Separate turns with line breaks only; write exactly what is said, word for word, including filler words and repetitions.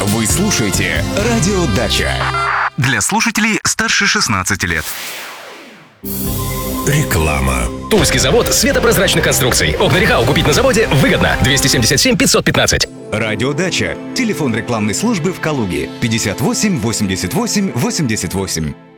Вы слушаете «Радио Дача».
Для слушателей старше шестнадцати лет.
Реклама.
Тульский завод светопрозрачных конструкций. Окна Рехау купить на заводе выгодно. двести семьдесят семь пятьсот пятнадцать.
«Радио Дача». Телефон рекламной службы в Калуге. пятьдесят восемь восемьдесят восемь восемьдесят восемь.